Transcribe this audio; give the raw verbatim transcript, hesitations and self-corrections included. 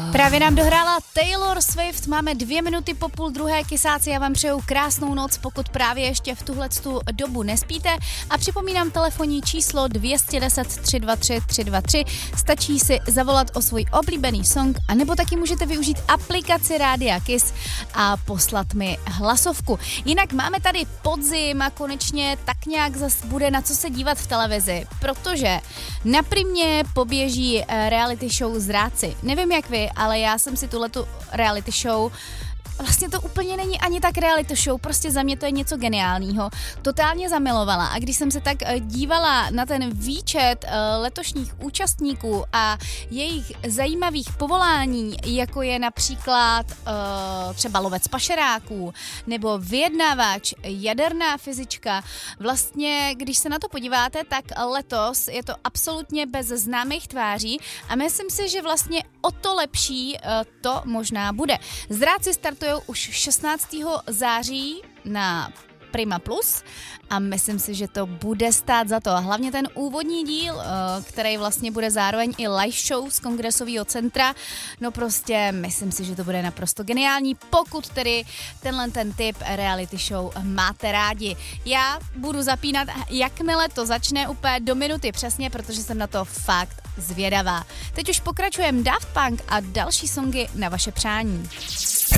Právě nám dohrála Taylor Swift, máme dvě minuty po půl druhé, kysáci, já vám přeju krásnou noc, pokud právě ještě v tuhletu dobu nespíte a připomínám telefonní číslo dvě deset tři dva tři tři dva tři, stačí si zavolat o svůj oblíbený song, anebo taky můžete využít aplikaci Rádia Kiss a poslat mi hlasovku. Jinak máme tady podzim a konečně tak nějak zas bude na co se dívat v televizi, protože na Primě poběží reality show Zrádci. Nevím jak vy, ale já jsem si tuhletu reality show, vlastně to úplně není ani tak reality show, prostě za mě to je něco geniálního, totálně zamilovala a když jsem se tak dívala na ten výčet letošních účastníků a jejich zajímavých povolání, jako je například uh, třeba lovec pašeráků nebo vyjednávač, jaderná fyzička, vlastně když se na to podíváte, tak letos je to absolutně bez známých tváří a myslím si, že vlastně o to lepší uh, to možná bude. Zrádci startují už šestnáctého září na Prima Plus a myslím si, že to bude stát za to. A hlavně ten úvodní díl, který vlastně bude zároveň i live show z Kongresového centra, no prostě myslím si, že to bude naprosto geniální, pokud tedy tenhle ten typ reality show máte rádi. Já budu zapínat, jakmile to začne úplně do minuty přesně, protože jsem na to fakt zvědavá. Teď už pokračujeme Daft Punk a další songy na vaše přání.